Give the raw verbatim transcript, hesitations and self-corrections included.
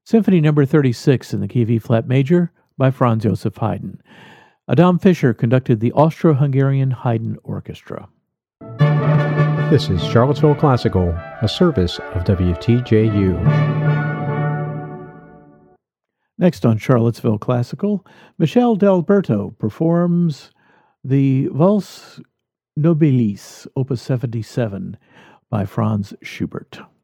Symphony Number thirty-six in the key of E flat major by Franz Joseph Haydn. Adam Fischer conducted the Austro-Hungarian Haydn Orchestra. This is Charlottesville Classical, a service of W T J U. Next on Charlottesville Classical, Michel D'Alberto performs the Valse Nobilis, Opus seventy-seven, by Franz Schubert.